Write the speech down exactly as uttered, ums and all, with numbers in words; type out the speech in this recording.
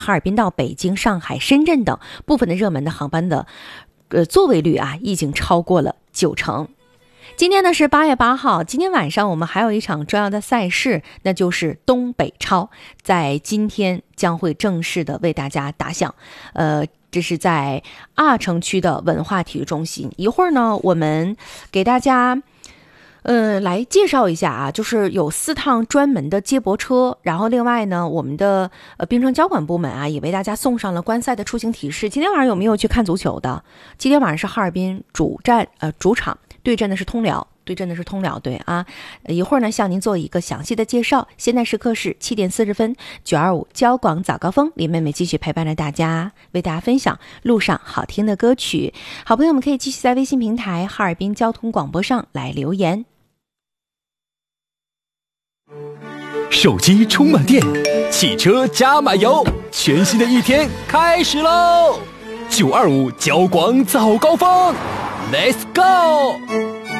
哈尔滨到北京、上海、深圳等部分的热门的航班的呃座位率啊，已经超过了九成。今天呢是八月八号，今天晚上我们还有一场重要的赛事，那就是东北超，在今天将会正式的为大家打响。呃，这是在二城区的文化体育中心。一会儿呢，我们给大家。呃，来介绍一下啊，就是有四趟专门的接驳车，然后另外呢，我们的呃滨城交管部门啊，也为大家送上了观赛的出行提示。今天晚上有没有去看足球的？今天晚上是哈尔滨主战呃主场对阵的是通辽，对阵的是通辽队啊。呃、一会儿呢，向您做一个详细的介绍。现在时刻是七点四十分，九二五交广早高峰，李妹妹继续陪伴着大家，为大家分享路上好听的歌曲。好朋友们可以继续在微信平台哈尔滨交通广播上来留言。 手机充满电，汽车加满油，全新的一天开始喽！九二五交广早高峰 ，Let's go！